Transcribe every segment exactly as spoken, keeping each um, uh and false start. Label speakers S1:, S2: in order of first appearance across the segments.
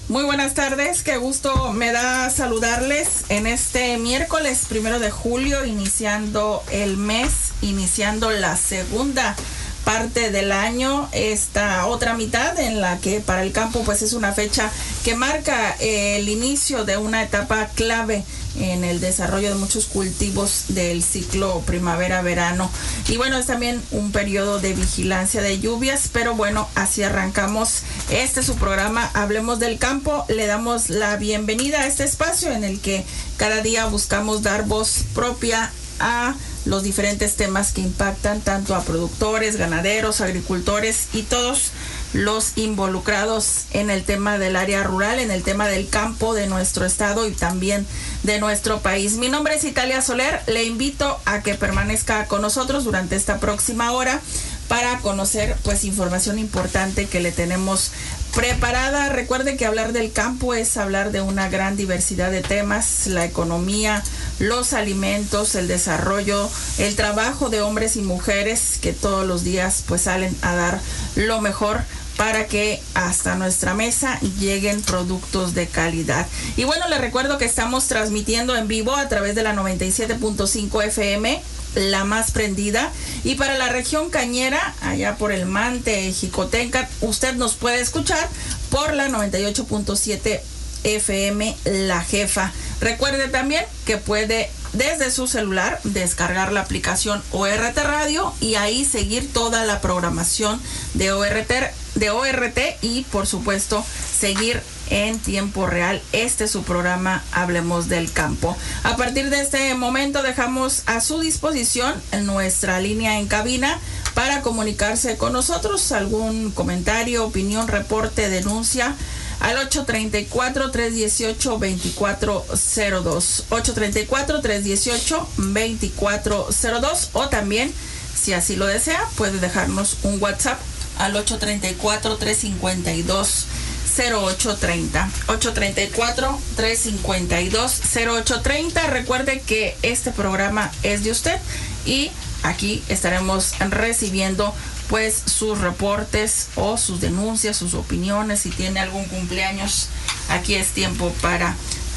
S1: Muy buenas tardes, qué gusto me da saludarles en este miércoles primero de julio, iniciando el mes, iniciando la segunda parte del año, esta otra mitad en la que para el campo pues es una fecha que marca el inicio de una etapa clave en el desarrollo de muchos cultivos del ciclo primavera-verano. Y bueno, es también un periodo de vigilancia de lluvias, pero bueno, así arrancamos este su programa Hablemos del Campo. Le damos la bienvenida a este espacio en el que cada día buscamos dar voz propia a los diferentes temas que impactan tanto a productores, ganaderos, agricultores y todos los involucrados en el tema del área rural, en el tema del campo de nuestro estado y también de nuestro país. Mi nombre es Italia Soler, le invito a que permanezca con nosotros durante esta próxima hora para conocer pues información importante que le tenemos preparada. Recuerde que hablar del campo es hablar de una gran diversidad de temas: la economía, los alimentos, el desarrollo, el trabajo de hombres y mujeres que todos los días pues salen a dar lo mejor para que hasta nuestra mesa lleguen productos de calidad. Y bueno, les recuerdo que estamos transmitiendo en vivo a través de la noventa y siete punto cinco F M, la más prendida, y para la región cañera, allá por el Mante, Jicotenca, usted nos puede escuchar por la noventa y ocho punto siete F M, La Jefa. Recuerde también que puede desde su celular descargar la aplicación O R T Radio y ahí seguir toda la programación de O R T, de O R T y por supuesto seguir en tiempo real este su programa Hablemos del Campo. A partir de este momento dejamos a su disposición nuestra línea en cabina para comunicarse con nosotros, algún comentario, opinión, reporte, denuncia al ocho treinta y cuatro, trescientos dieciocho, veinticuatro cero dos, ocho treinta y cuatro, trescientos dieciocho, veinticuatro cero dos, o también, si así lo desea, puede dejarnos un WhatsApp al ocho treinta y cuatro, trescientos cincuenta y dos, cero ocho treinta, ocho treinta y cuatro, trescientos cincuenta y dos, cero ocho treinta. Recuerde que este programa es de usted y aquí estaremos recibiendo pues sus reportes o sus denuncias, sus opiniones. Si tiene algún cumpleaños, aquí es tiempo para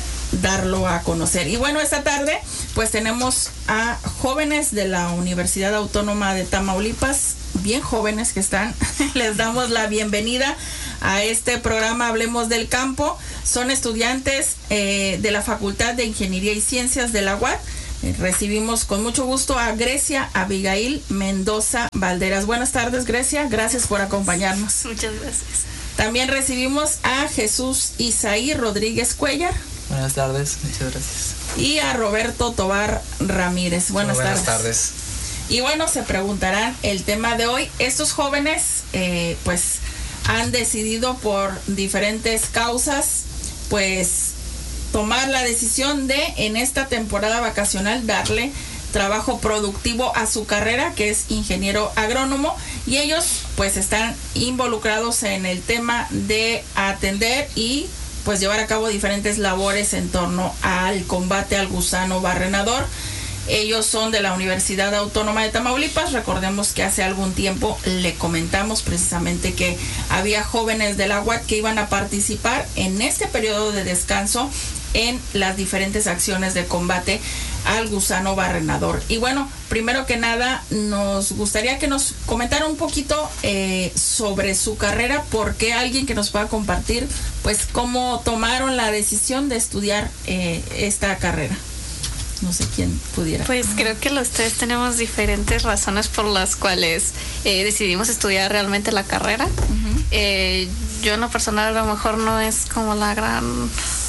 S1: darlo a conocer. Y bueno, esta tarde pues tenemos a jóvenes de la Universidad Autónoma de Tamaulipas, bien jóvenes que están. Les damos la bienvenida a este programa Hablemos del Campo. Son estudiantes eh, de la Facultad de Ingeniería y Ciencias de la U A T. Recibimos con mucho gusto a Grecia Abigail Mendoza Valderas. Buenas tardes, Grecia. Gracias por acompañarnos.
S2: Muchas gracias.
S1: También recibimos a Jesús Isaí Rodríguez Cuellar.
S3: Buenas tardes, muchas gracias.
S1: Y a Roberto Tobar Ramírez. Buenas,
S4: buenas
S1: tardes.
S4: tardes.
S1: Y bueno, se preguntarán el tema de hoy. Estos jóvenes, eh, pues, han decidido por diferentes causas, pues, tomar la decisión de en esta temporada vacacional darle trabajo productivo a su carrera, que es ingeniero agrónomo, y ellos pues están involucrados en el tema de atender y pues llevar a cabo diferentes labores en torno al combate al gusano barrenador. Ellos son de la Universidad Autónoma de Tamaulipas. Recordemos que hace algún tiempo le comentamos precisamente que había jóvenes de la U A T que iban a participar en este periodo de descanso en las diferentes acciones de combate al gusano barrenador. Y bueno, primero que nada, nos gustaría que nos comentara un poquito eh, sobre su carrera, porque alguien que nos pueda compartir, pues, cómo tomaron la decisión de estudiar eh, esta carrera. No sé quién pudiera.
S2: Pues creo que los tres tenemos diferentes razones por las cuales eh, decidimos estudiar realmente la carrera. Uh-huh. eh, yo en lo personal a lo mejor no es como la gran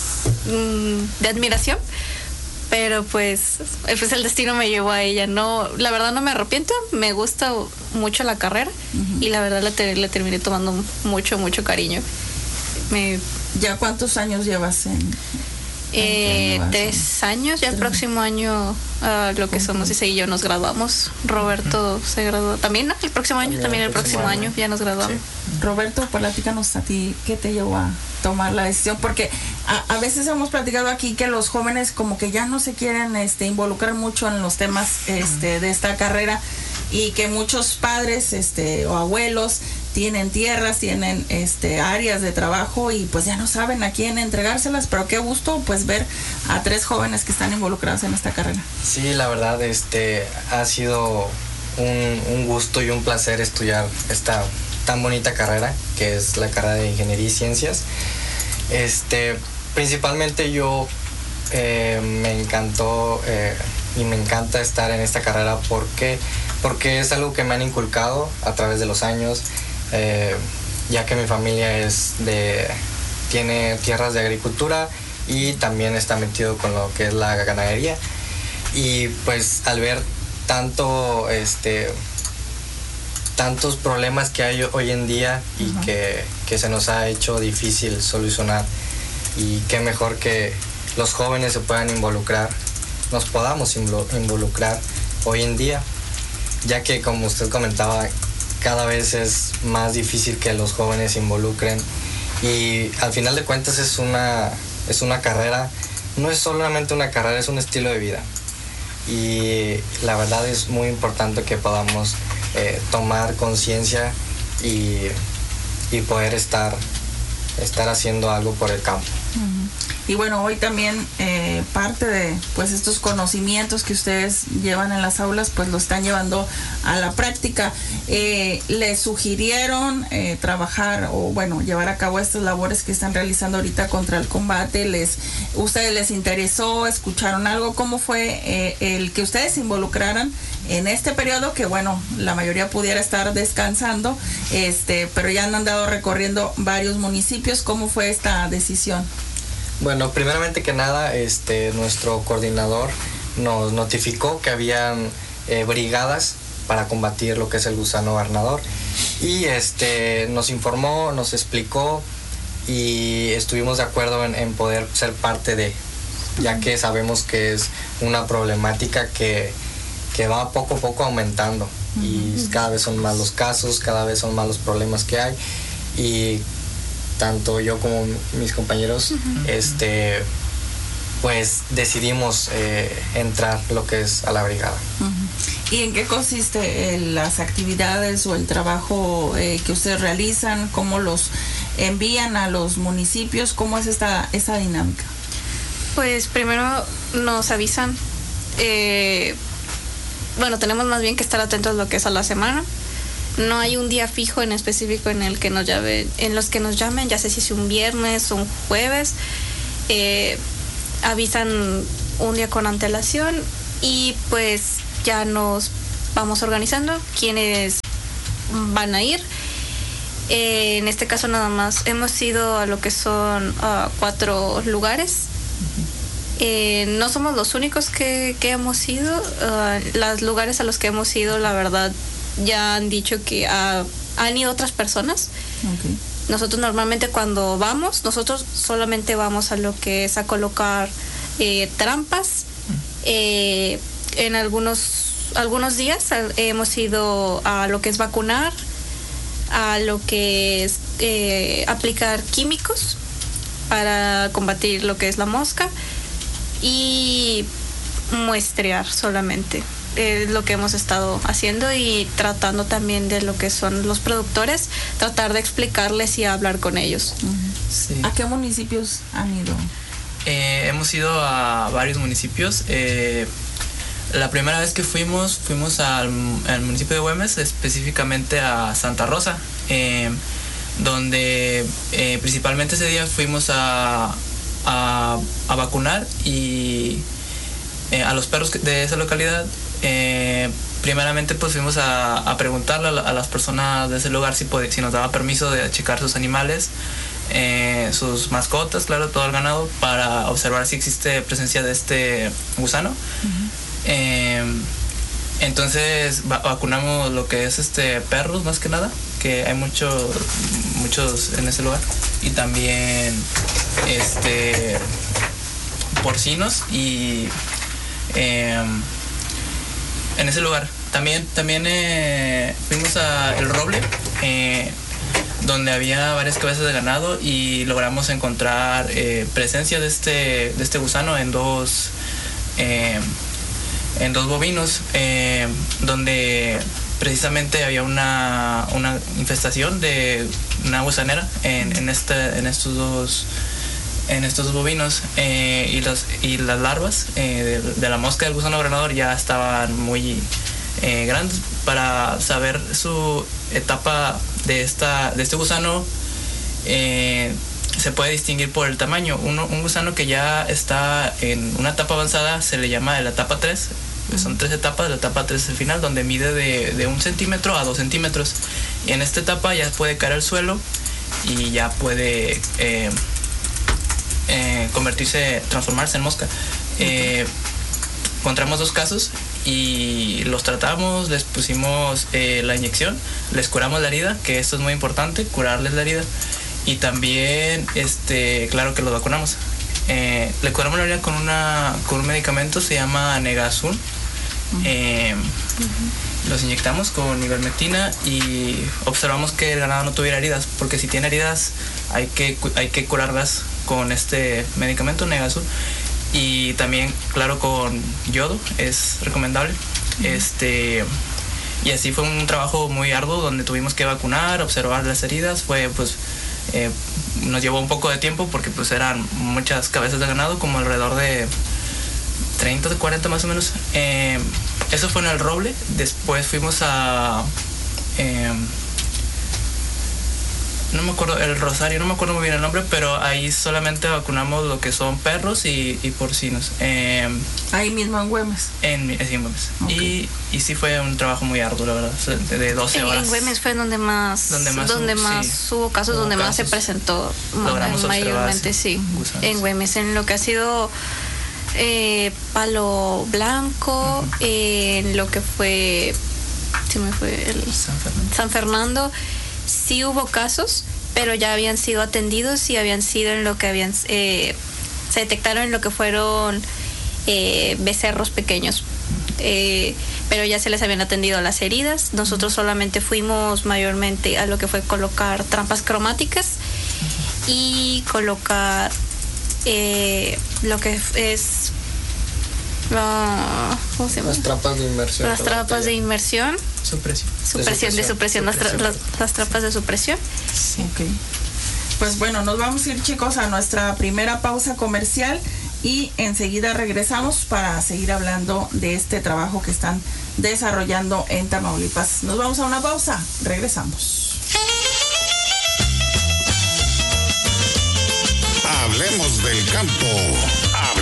S2: de admiración, pero pues, pues el destino me llevó a ella. No, la verdad no me arrepiento, me gusta mucho la carrera. Uh-huh. Y la verdad le, te, le terminé tomando mucho, mucho cariño. Me...
S1: ¿Ya cuántos años llevas en...?
S2: Eh, tres años, ya el próximo año uh, lo que somos Isa y yo nos graduamos. Roberto uh-huh. se graduó también, ¿no? El próximo año, también, también el próximo, próximo año. año ya nos graduamos.
S1: Sí. Roberto, platícanos a ti, ¿qué te llevó a tomar la decisión? Porque a, a veces hemos platicado aquí que los jóvenes como que ya no se quieren este, involucrar mucho en los temas este, uh-huh. de esta carrera, y que muchos padres este, o abueos tienen tierras, tienen este áreas de trabajo y pues ya no saben a quién entregárselas, pero qué gusto pues ver a tres jóvenes que están involucrados en esta carrera.
S4: Sí, la verdad este ha sido un, un gusto y un placer estudiar esta tan bonita carrera que es la carrera de Ingeniería y Ciencias. Este, principalmente yo eh, me encantó eh, y me encanta estar en esta carrera porque, porque es algo que me han inculcado a través de los años. Eh, ya que mi familia es de tiene tierras de agricultura y también está metido con lo que es la ganadería, y pues al ver tanto este tantos problemas que hay hoy en día y uh-huh. que, que se nos ha hecho difícil solucionar, y qué mejor que los jóvenes se puedan involucrar, nos podamos involucrar hoy en día, ya que como usted comentaba, cada vez es más difícil que los jóvenes se involucren, y al final de cuentas es una, es una carrera, no es solamente una carrera, es un estilo de vida, y la verdad es muy importante que podamos eh, tomar conciencia y, y poder estar, estar haciendo algo por el campo.
S1: Uh-huh. Y bueno, hoy también eh, parte de pues estos conocimientos que ustedes llevan en las aulas, pues lo están llevando a la práctica. Eh, ¿Les sugirieron eh, trabajar o bueno, llevar a cabo estas labores que están realizando ahorita contra el combate? ¿Les, ¿Ustedes les interesó? ¿Escucharon algo? ¿Cómo fue eh, el que ustedes se involucraran en este periodo que bueno, la mayoría pudiera estar descansando, este, pero ya han andado recorriendo varios municipios? ¿Cómo fue esta decisión?
S4: Bueno, primeramente que nada, este, nuestro coordinador nos notificó que habían eh, brigadas para combatir lo que es el gusano barnador, y este, nos informó, nos explicó, y estuvimos de acuerdo en, en poder ser parte de, ya que sabemos que es una problemática que, que va poco a poco aumentando, y cada vez son más los casos, cada vez son más los problemas que hay, y tanto yo como mis compañeros, uh-huh. este, pues decidimos eh, entrar lo que es a la brigada.
S1: Uh-huh. ¿Y en qué consiste eh, las actividades o el trabajo eh, que ustedes realizan? ¿Cómo los envían a los municipios? ¿Cómo es esta, esta dinámica?
S2: Pues primero nos avisan, eh, bueno, tenemos más bien que estar atentos a lo que es a la semana. No hay un día fijo en específico en el que nos llamen, en los que nos llamen, ya sé si es un viernes o un jueves, eh, avisan un día con antelación, y pues ya nos vamos organizando quiénes van a ir. Eh, en este caso nada más hemos ido a lo que son uh, cuatro lugares. Eh, no somos los únicos que, que hemos ido. Uh, los lugares a los que hemos ido, la verdad, ya han dicho que uh, han ido otras personas. Okay. Nosotros normalmente cuando vamos, nosotros solamente vamos a lo que es a colocar eh, trampas. Eh, en algunos algunos días hemos ido a lo que es vacunar, a lo que es eh, aplicar químicos para combatir lo que es la mosca, y muestrear solamente. Es lo que hemos estado haciendo, y tratando también de lo que son los productores, tratar de explicarles y hablar con ellos.
S1: Uh-huh. Sí. ¿A qué municipios han ido?
S3: Eh, hemos ido a varios municipios. Eh, la primera vez que fuimos, fuimos al, al municipio de Güemes, específicamente a Santa Rosa, eh, donde eh, principalmente ese día fuimos a, a, a vacunar y eh, a los perros de esa localidad. Eh, primeramente pues fuimos a, a preguntarle a, la, a las personas de ese lugar si, pod- si nos daba permiso de checar sus animales, eh, sus mascotas, claro, todo el ganado, para observar si existe presencia de este gusano. Uh-huh. eh, entonces va- vacunamos lo que es este perros, más que nada, que hay mucho, muchos en ese lugar, y también este porcinos, y eh, en ese lugar. También, también eh, fuimos a El Roble, eh, donde había varias cabezas de ganado, y logramos encontrar eh, presencia de este, de este gusano en dos, eh, en dos bovinos, eh, donde precisamente había una, una infestación de una gusanera en, en, este, en estos dos en estos dos bovinos, eh, y, los, y las larvas eh, de, de la mosca del gusano granador ya estaban muy eh, grandes. Para saber su etapa de, esta, de este gusano, eh, se puede distinguir por el tamaño. Uno, un gusano que ya está en una etapa avanzada se le llama la etapa tres. Son tres etapas. La etapa tres es el final, donde mide de, de un centímetro a dos centímetros. Y en esta etapa ya puede caer al suelo y ya puede eh, eh, convertirse, transformarse en mosca. Eh, encontramos dos casos y los tratamos, les pusimos eh, la inyección, les curamos la herida, que esto es muy importante, curarles la herida. Y también, este, claro que los vacunamos. Eh, le curamos la herida con, una, con un medicamento, se llama Negazun. Uh-huh. Eh, uh-huh. Los inyectamos con ivermectina y observamos que el ganado no tuviera heridas, porque si tiene heridas hay que, hay que curarlas con este medicamento Negazun. Y también, claro, con yodo es recomendable. Uh-huh. Este, y así fue un trabajo muy arduo donde tuvimos que vacunar, observar las heridas. Fue, pues, eh, nos llevó un poco de tiempo porque pues eran muchas cabezas de ganado, como alrededor de treinta, cuarenta más o menos. Eh, eso fue en el Roble. Después fuimos a... Eh, no me acuerdo, el Rosario, no me acuerdo muy bien el nombre, pero ahí solamente vacunamos lo que son perros y, y porcinos. Eh,
S1: ahí mismo en Güemes.
S3: En, en Güemes. Okay. Y, y sí fue un trabajo muy arduo, la verdad, de, de doce
S2: en,
S3: horas.
S2: En Güemes fue donde más, donde más, donde hubo, más sí, hubo casos, hubo donde casos, más se presentó.
S3: Logramos
S2: mayormente, sí. Gusanos. En Güemes, en lo que ha sido eh, Palo Blanco, uh-huh. eh, en lo que fue, se me fue el
S3: San Fernando.
S2: San Fernando. Sí hubo casos, pero ya habían sido atendidos y habían sido en lo que habían eh, se detectaron en lo que fueron eh, becerros pequeños, eh, pero ya se les habían atendido las heridas. Nosotros solamente fuimos mayormente a lo que fue colocar trampas cromáticas y colocar eh, lo que es uh, ¿cómo se llama?
S4: Las trampas de inmersión.
S2: Las trampas de inmersión.
S3: Supresión.
S2: Supresión, de supresión, las, tra- las, las trampas de supresión.
S1: Sí. Ok. Pues bueno, nos vamos a ir, chicos, a nuestra primera pausa comercial y enseguida regresamos para seguir hablando de este trabajo que están desarrollando en Tamaulipas. Nos vamos a una pausa, regresamos.
S5: Hablemos del campo.